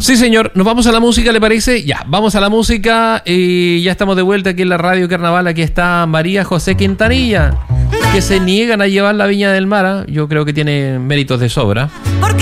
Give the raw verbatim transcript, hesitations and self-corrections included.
Sí, señor. Nos vamos a la música, ¿le parece? Ya, vamos a la música y ya estamos de vuelta aquí en la Radio Carnaval. Aquí está María José Quintanilla, que se niegan a llevar la Viña del Mar. ¿eh? Yo creo que tiene méritos de sobra. Porque